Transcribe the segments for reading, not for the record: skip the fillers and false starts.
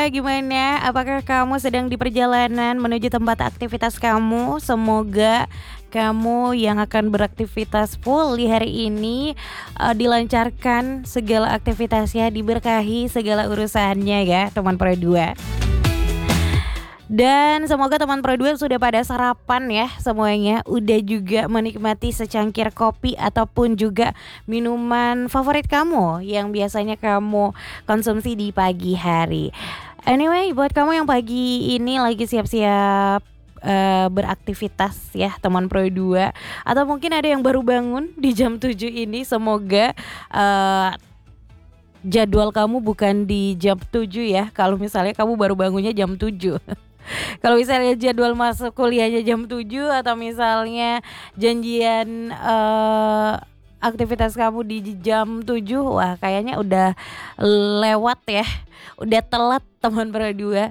gimana? Apakah kamu sedang di perjalanan menuju tempat aktivitas kamu? Semoga kamu yang akan beraktivitas full di hari ini dilancarkan segala aktivitasnya, diberkahi segala urusannya ya teman Pro 2. Dan semoga teman Pro 2 sudah pada sarapan ya semuanya. Udah juga menikmati secangkir kopi ataupun juga minuman favorit kamu yang biasanya kamu konsumsi di pagi hari. Anyway, buat kamu yang pagi ini lagi siap-siap beraktivitas ya teman Pro 2, atau mungkin ada yang baru bangun di jam 7 ini, semoga jadwal kamu bukan di jam 7 ya. Kalau misalnya kamu baru bangunnya jam 7. Kalau misalnya jadwal masuk kuliahnya jam 7 atau misalnya janjian aktivitas kamu di jam 7, wah kayaknya udah lewat ya. Udah telat teman Pro 2.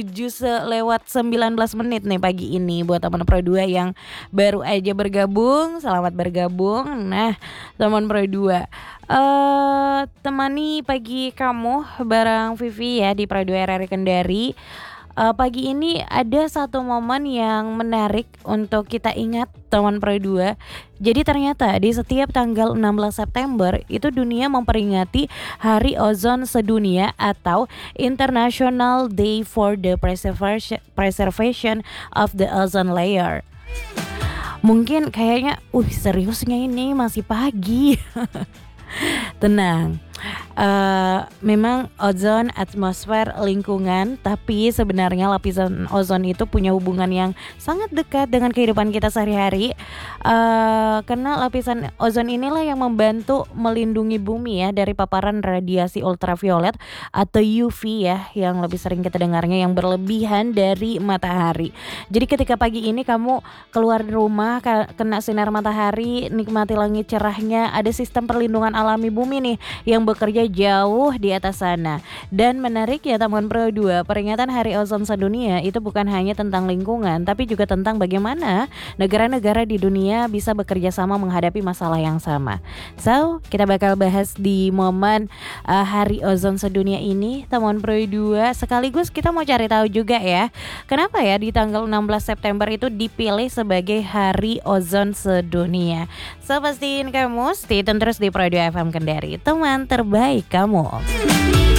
7:19 nih pagi ini buat teman Pro 2 yang baru aja bergabung, selamat bergabung. Nah, teman Pro 2, temani pagi kamu bareng Vivi ya di Pro 2 RRI Kendari. Pagi ini ada satu momen yang menarik untuk kita ingat teman Pro 2. Jadi ternyata di setiap tanggal 16 September itu dunia memperingati Hari Ozon Sedunia atau International Day for the Preservation of the Ozone Layer. Mungkin kayaknya, seriusnya ini masih pagi. Tenang. Memang ozon atmosfer lingkungan, tapi sebenarnya lapisan ozon itu punya hubungan yang sangat dekat dengan kehidupan kita sehari-hari. Karena lapisan ozon inilah yang membantu melindungi bumi ya dari paparan radiasi ultraviolet atau UV ya, yang lebih sering kita dengarnya yang berlebihan dari matahari. Jadi ketika pagi ini kamu keluar rumah kena sinar matahari, nikmati langit cerahnya, ada sistem perlindungan alami bumi nih yang bekerja jauh di atas sana. Dan menarik ya teman Pro 2, peringatan Hari Ozon Sedunia itu bukan hanya tentang lingkungan, tapi juga tentang bagaimana negara-negara di dunia bisa bekerja sama menghadapi masalah yang sama. So, kita bakal bahas di momen Hari Ozon Sedunia ini teman Pro 2. Sekaligus kita mau cari tahu juga ya, kenapa ya di tanggal 16 September itu dipilih sebagai Hari Ozon Sedunia. So, pastiin kamu stay tune terus di Pro 2 FM Kendari, teman terbaik kamu.